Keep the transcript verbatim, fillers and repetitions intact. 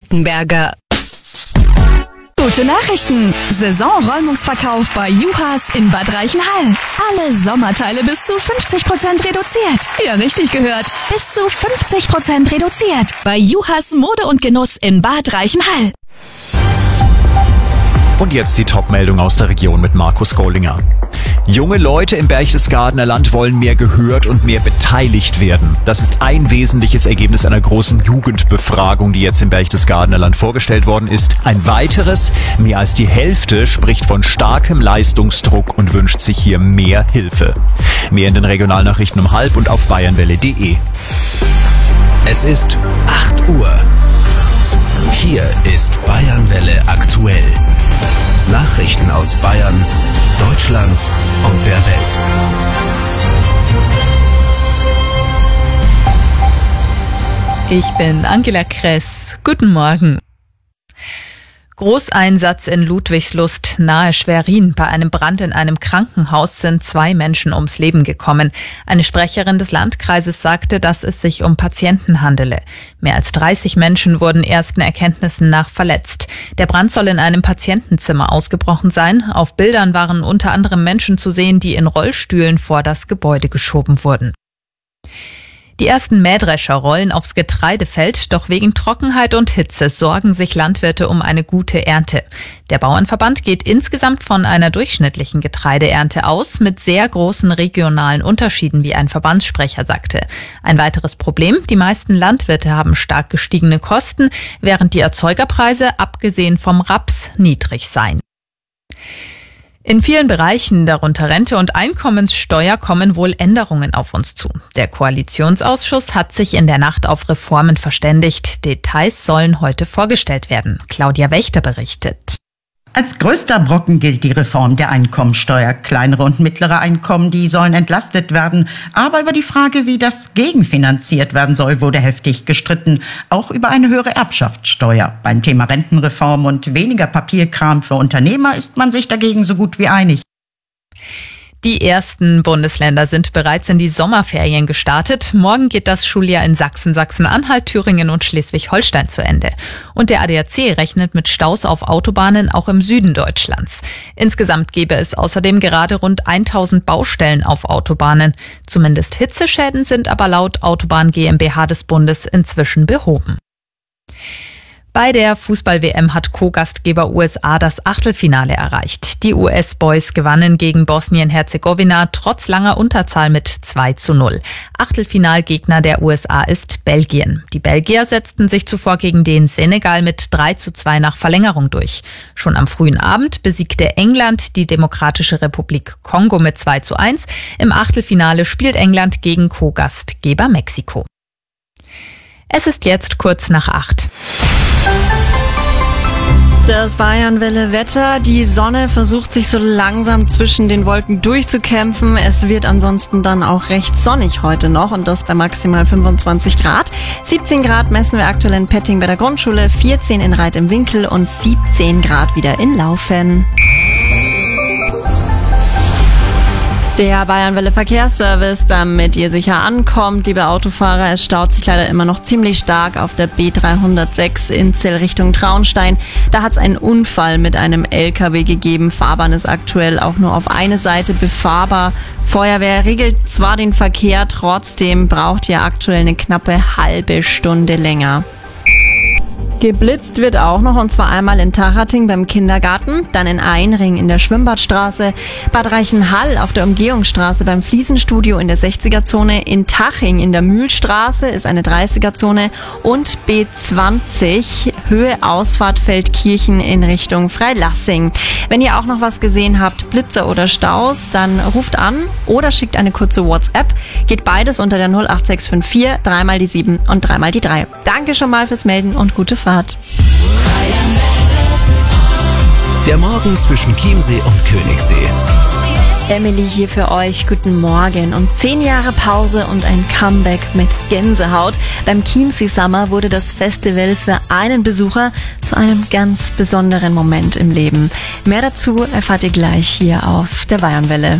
Schneckenberger. Gute Nachrichten! Saisonräumungsverkauf bei Juhas in Bad Reichenhall. Alle Sommerteile bis zu fünfzig Prozent reduziert. Ja, richtig gehört. Bis zu fünfzig Prozent reduziert. Bei Juhas Mode und Genuss in Bad Reichenhall. Und jetzt die Top-Meldung aus der Region mit Markus Gollinger. Junge Leute im Berchtesgadener Land wollen mehr gehört und mehr beteiligt werden. Das ist ein wesentliches Ergebnis einer großen Jugendbefragung, die jetzt im Berchtesgadener Land vorgestellt worden ist. Ein weiteres, mehr als die Hälfte, spricht von starkem Leistungsdruck und wünscht sich hier mehr Hilfe. Mehr in den Regionalnachrichten um halb und auf bayernwelle punkt de. Es ist acht Uhr. Hier ist Bayernwelle aktuell. Nachrichten aus Bayern, Deutschland und der Welt. Ich bin Angela Kress. Guten Morgen. Großeinsatz in Ludwigslust nahe Schwerin. Bei einem Brand in einem Krankenhaus sind zwei Menschen ums Leben gekommen. Eine Sprecherin des Landkreises sagte, dass es sich um Patienten handele. Mehr als dreißig Menschen wurden ersten Erkenntnissen nach verletzt. Der Brand soll in einem Patientenzimmer ausgebrochen sein. Auf Bildern waren unter anderem Menschen zu sehen, die in Rollstühlen vor das Gebäude geschoben wurden. Die ersten Mähdrescher rollen aufs Getreidefeld, doch wegen Trockenheit und Hitze sorgen sich Landwirte um eine gute Ernte. Der Bauernverband geht insgesamt von einer durchschnittlichen Getreideernte aus, mit sehr großen regionalen Unterschieden, wie ein Verbandssprecher sagte. Ein weiteres Problem: Die meisten Landwirte haben stark gestiegene Kosten, während die Erzeugerpreise, abgesehen vom Raps, niedrig seien. In vielen Bereichen, darunter Rente und Einkommenssteuer, kommen wohl Änderungen auf uns zu. Der Koalitionsausschuss hat sich in der Nacht auf Reformen verständigt. Details sollen heute vorgestellt werden. Claudia Wächter berichtet. Als größter Brocken gilt die Reform der Einkommensteuer. Kleinere und mittlere Einkommen, die sollen entlastet werden. Aber über die Frage, wie das gegenfinanziert werden soll, wurde heftig gestritten. Auch über eine höhere Erbschaftssteuer. Beim Thema Rentenreform und weniger Papierkram für Unternehmer ist man sich dagegen so gut wie einig. Die ersten Bundesländer sind bereits in die Sommerferien gestartet. Morgen geht das Schuljahr in Sachsen, Sachsen-Anhalt, Thüringen und Schleswig-Holstein zu Ende. Und der A D A C rechnet mit Staus auf Autobahnen auch im Süden Deutschlands. Insgesamt gäbe es außerdem gerade rund tausend Baustellen auf Autobahnen. Zumindest Hitzeschäden sind aber laut Autobahn GmbH des Bundes inzwischen behoben. Bei der Fußball-W M hat Co-Gastgeber U S A das Achtelfinale erreicht. Die U S-Boys gewannen gegen Bosnien-Herzegowina trotz langer Unterzahl mit zwei zu null. Achtelfinalgegner der U S A ist Belgien. Die Belgier setzten sich zuvor gegen den Senegal mit drei zu zwei nach Verlängerung durch. Schon am frühen Abend besiegte England die Demokratische Republik Kongo mit zwei zu eins. Im Achtelfinale spielt England gegen Co-Gastgeber Mexiko. Es ist jetzt kurz nach acht. Das Bayernwelle-Wetter. Die Sonne versucht sich so langsam zwischen den Wolken durchzukämpfen. Es wird ansonsten dann auch recht sonnig heute noch und das bei maximal fünfundzwanzig Grad. siebzehn Grad messen wir aktuell in Petting bei der Grundschule, vierzehn in Reit im Winkel und siebzehn Grad wieder in Laufen. Der Bayernwelle Verkehrsservice, damit ihr sicher ankommt, liebe Autofahrer. Es staut sich leider immer noch ziemlich stark auf der B dreihundertsechs in Zell Richtung Traunstein. Da hat es einen Unfall mit einem L K W gegeben. Fahrbahn ist aktuell auch nur auf eine Seite befahrbar. Feuerwehr regelt zwar den Verkehr, trotzdem braucht ihr aktuell eine knappe halbe Stunde länger. Geblitzt wird auch noch, und zwar einmal in Tachating beim Kindergarten, dann in Einring in der Schwimmbadstraße, Bad Reichenhall auf der Umgehungsstraße beim Fliesenstudio in der sechziger-Zone, in Taching in der Mühlstraße ist eine dreißiger-Zone und B zwanzig Höhe Ausfahrt Feldkirchen in Richtung Freilassing. Wenn ihr auch noch was gesehen habt, Blitzer oder Staus, dann ruft an oder schickt eine kurze WhatsApp. Geht beides unter der null acht sechs fünf vier, dreimal die sieben und dreimal die drei. Danke schon mal fürs Melden und gute Fahrt. Der Morgen zwischen Chiemsee und Königssee. Emily hier für euch. Guten Morgen. Und zehn Jahre Pause und ein Comeback mit Gänsehaut. Beim Chiemsee Summer wurde das Festival für einen Besucher zu einem ganz besonderen Moment im Leben. Mehr dazu erfahrt ihr gleich hier auf der Bayernwelle.